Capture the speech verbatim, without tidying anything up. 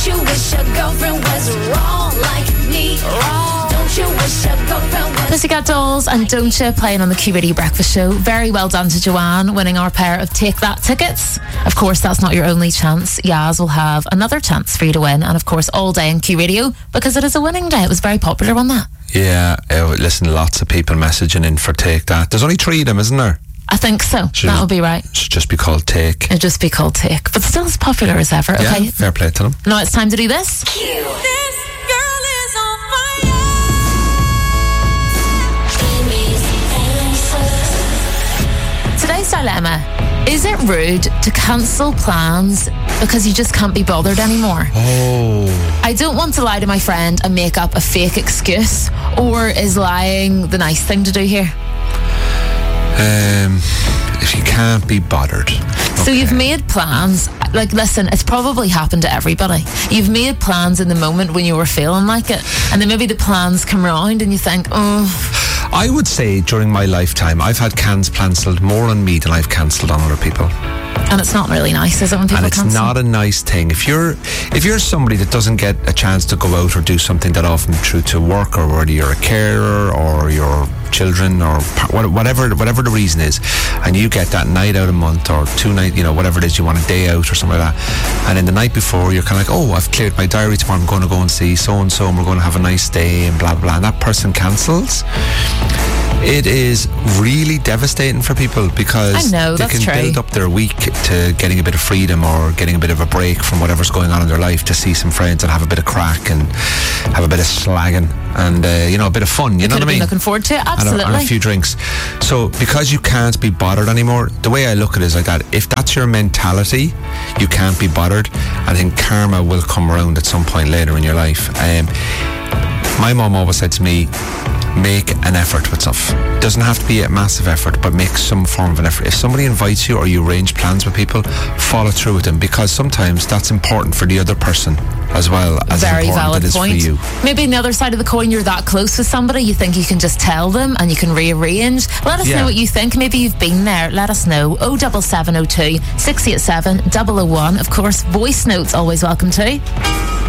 you wish your girlfriend was wrong like me? Wrong. Don't you wish your girlfriend was Pussycat Dolls and Don't You playing on the Q Radio Breakfast Show. Very well done to Joanne, winning our pair of Take That tickets. Of course, that's not your only chance. Yaz will have another chance for you to win, and of course, all day in Q Radio, because it is a winning day. It was very popular, wasn't that? Yeah, uh, listen, lots of people messaging in for Take That. There's only three of them, isn't there? I think so. Should that would be right. Should just be called Take. It'd just be called Take, but still as popular as ever. Yeah, okay, fair play to them. Now it's time to do this. Q. This girl is on fire. Today's dilemma: is it rude to cancel plans because you just can't be bothered anymore? Oh. I don't want to lie to my friend and make up a fake excuse, or is lying the nice thing to do here? Um, if you can't be bothered. So Okay. you've made plans. Like, listen, it's probably happened to everybody. You've made plans in the moment when you were feeling like it, and then maybe the plans come round and you think, oh. I would say during my lifetime, I've had cans cancelled more on me than I've cancelled on other people. And it's not really nice, is it, when people And it's cancel? not a nice thing. If you're if you're somebody that doesn't get a chance to go out or do something that often through to work, or whether you're a carer or your children or whatever whatever the reason is, and you get that night out a month or two night, you know, whatever it is, you want a day out or something like that, and then the night before you're kind of like, oh, I've cleared my diary tomorrow, I'm going to go and see so and so, and we're going to have a nice day and blah blah blah, and that person cancels. It is really devastating for people, because I know, they that's can true. build up their week to getting a bit of freedom or getting a bit of a break from whatever's going on in their life, to see some friends and have a bit of crack and have a bit of slagging and uh, you know, a bit of fun, you, You know could what I have been mean? looking forward to it, And a, absolutely. and a few drinks. So because you can't be bothered anymore, the way I look at it is like that: if that's your mentality, you can't be bothered, I think karma will come around at some point later in your life. Um, my mum always said to me, make an effort with stuff. Doesn't have to be a massive effort, but make some form of an effort. If somebody invites you or you arrange plans with people, follow through with them, because sometimes that's important for the other person as well as Very important valid it is point. for you. Maybe on the other side of the coin, you're that close with somebody, you think you can just tell them and you can rearrange. Let us Yeah. know what you think. Maybe you've been there. Let us know. oh seven seven oh two, six eight seven, double oh one. Of course, voice notes always welcome too.